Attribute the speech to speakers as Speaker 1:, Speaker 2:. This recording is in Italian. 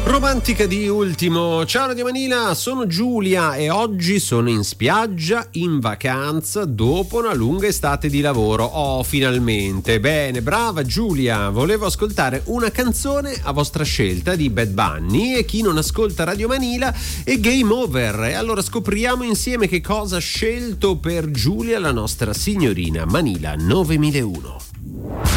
Speaker 1: Romantica di ultimo. Ciao Radio Manila, sono Giulia e oggi sono in spiaggia, in vacanza, dopo una lunga estate di lavoro. Oh, finalmente. Bene, brava Giulia. Volevo ascoltare una canzone a vostra scelta di Bad Bunny e chi non ascolta Radio Manila è Game Over. E allora scopriamo insieme che cosa ha scelto per Giulia la nostra signorina Manila 9001.